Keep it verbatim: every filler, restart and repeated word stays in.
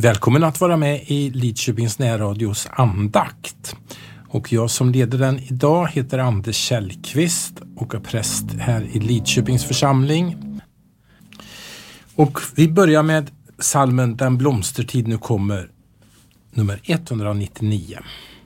Välkommen att vara med i Lidköpings närradios andakt. Och jag som leder den idag heter Anders Källqvist och är präst här i Lidköpings församling. Och vi börjar med psalmen Den blomstertid nu kommer, nummer etthundranittionio.